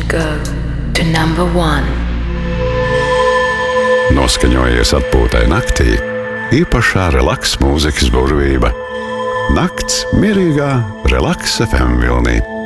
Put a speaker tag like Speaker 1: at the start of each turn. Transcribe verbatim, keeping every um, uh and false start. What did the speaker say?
Speaker 1: go to number one.
Speaker 2: Noskaņojies atpūtai naktī, īpašā relaks mūzikas burvība. Nakts mierīgā Relaks F M vilnī.